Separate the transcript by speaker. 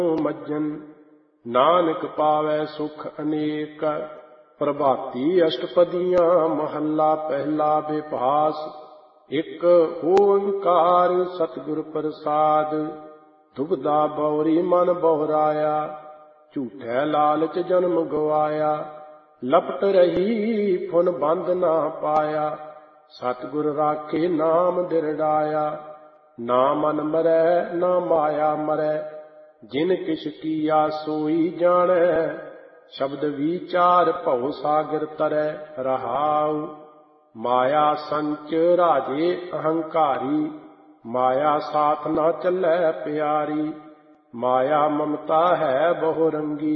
Speaker 1: ਮੱਜਨ। ਨਾਨਕ ਪਾਵੈ ਸੁਖ ਅਨੇਕ। ਪ੍ਰਭਾਤੀ ਅਸ਼ਟਪਦੀਆਂ ਮਹੱਲਾ ਪਹਿਲਾ ਬਿਭਾਸ। ਇੱਕ ਓੰਕਾਰ ਸਤਿਗੁਰ ਪ੍ਰਸਾਦ। ਦੁਬਦਾ ਬਉਰੀ ਮਨ ਬਹੁਰਾਇਆ। ਝੂਠੈ ਲਾਲਚ ਜਨਮ ਗਵਾਇਆ। ਲਪਟ ਰਹੀ ਫੁਨ ਬੰਧ ਨਾ ਪਾਇਆ। ਸਤਿਗੁਰ ਰਾਖੇ ਨਾਮ ਦਿਰੜਾਇਆ। ਨਾ ਮਨ ਮਰੈ ਨਾ ਮਾਇਆ ਮਰੈ। ਜਿਨ ਕਿਛ ਕੀਆ ਸੋਈ ਜਾਣੈ। ਸ਼ਬਦ ਵਿਚਾਰ ਭਉ ਸਾਗਰ ਤਰੈ ਰਹਾਉ। ਮਾਇਆ ਸੰਚ ਰਾਜੇ ਅਹੰਕਾਰੀ। ਮਾਇਆ ਸਾਥ ਨਾ ਚੱਲੈ ਪਿਆਰੀ। ਮਾਇਆ ਮਮਤਾ ਹੈ ਬਹੁ ਰੰਗੀ।